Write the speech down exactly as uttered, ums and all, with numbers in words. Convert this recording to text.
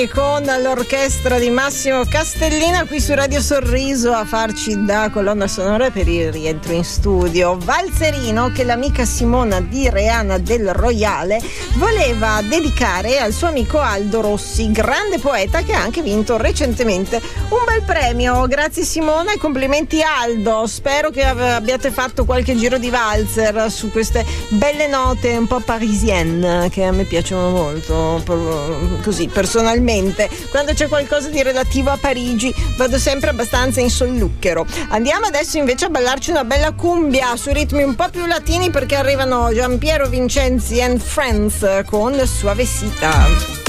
Con l'orchestra di Massimo Castellina qui su Radio Sorriso a farci da colonna sonora per il rientro in studio. Valzerino, che l'amica Simona di Reana del Royale voleva dedicare al suo amico Aldo Rossi, grande poeta che ha anche vinto recentemente un bel premio. Grazie Simona e complimenti Aldo. Spero che abbiate fatto qualche giro di valzer su queste belle note un po' parisienne che a me piacciono molto, così personalmente. Quando c'è qualcosa di relativo a Parigi vado sempre abbastanza in solluchero. Andiamo adesso invece a ballarci una bella cumbia su ritmi un po' più latini, perché arrivano Giampiero Vincenzi and Friends con Suavecita.